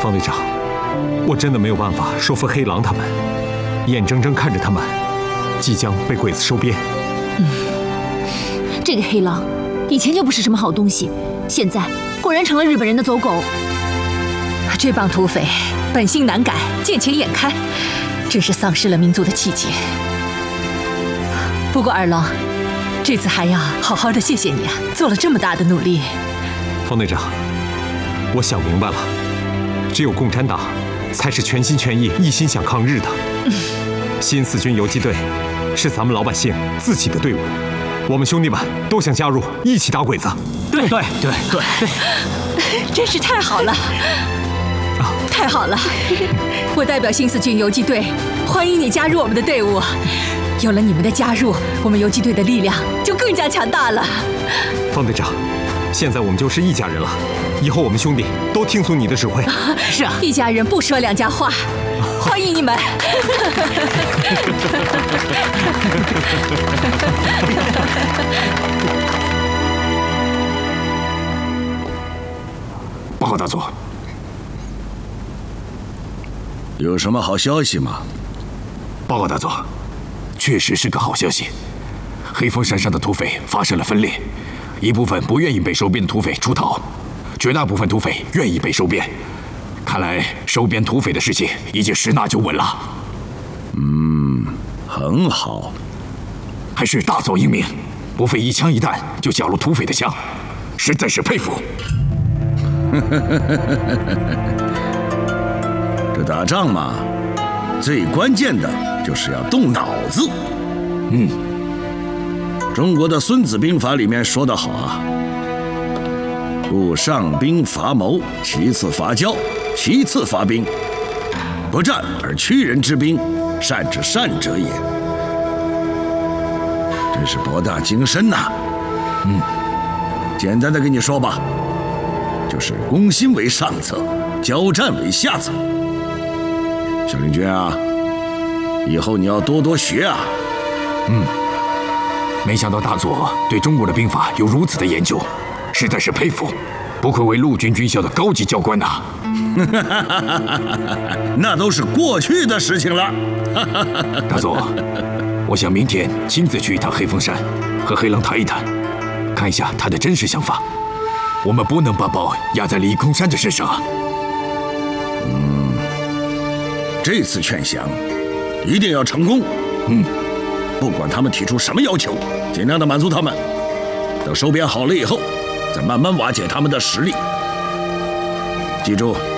方队长，我真的没有办法说服黑狼他们，眼睁睁看着他们即将被鬼子收编。 这个黑狼以前就不是什么好东西，现在果然成了日本人的走狗。 这帮土匪本性难改，见钱眼开，真是丧失了民族的气节。不过二郎，这次还要好好的谢谢你啊，做了这么大的努力。 方队长，我想明白了，只有共产党才是全心全意、一心想抗日的。新四军游击队是咱们老百姓自己的队伍，我们兄弟们都想加入，一起打鬼子。 对， 真是太好了，太好了！我代表新四军游击队欢迎你加入我们的队伍。有了你们的加入，我们游击队的力量就更加强大了。 方队长，现在我们就是一家人了，以后我们兄弟都听从你的指挥。 是啊，一家人不说两家话，欢迎你们。 报告大佐， 有什么好消息吗？ 报告大佐，确实是个好消息。黑风山上的土匪发生了分裂，一部分不愿意被收编的土匪出逃，绝大部分土匪愿意被收编。看来收编土匪的事情已经十拿九稳了。 很好。 还是大佐英明，不费一枪一弹就缴了土匪的枪，实在是佩服。 这打仗嘛，最关键的就是要动脑子。中国的《孙子兵法》里面说得好啊，故上兵伐谋，其次伐交，其次伐兵。不战而屈人之兵，善之善者也。真是博大精深呐。简单的跟你说吧，就是攻心为上策，交战为下策。小林军啊，以后你要多多学啊。 没想到大佐对中国的兵法有如此的研究，实在是佩服，不愧为陆军军校的高级教官呐。 那都是过去的事情了。 大佐，我想明天亲自去一趟黑风山，和黑狼谈一谈，看一下他的真实想法。我们不能把宝压在李空山的身上啊。 这次劝降一定要成功。不管他们提出什么要求，尽量的满足他们。等收编好了以后，再慢慢瓦解他们的实力。记住，